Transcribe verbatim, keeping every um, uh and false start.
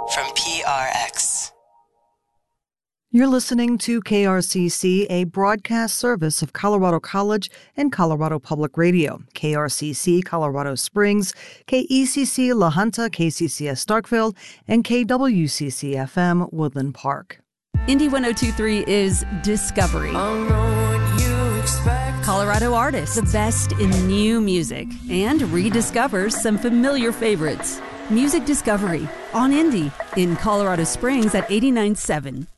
from P R X. You're listening to K R C C, a broadcast service of Colorado College and Colorado Public Radio. K R C C Colorado Springs, K E C C La Junta, K C C S Starkville, and K W C C F M Woodland Park. Indie one oh two point three is Discovery. Colorado artists, the best in new music, and rediscovers some familiar favorites. Music Discovery on Indie in Colorado Springs at eighty-nine point seven.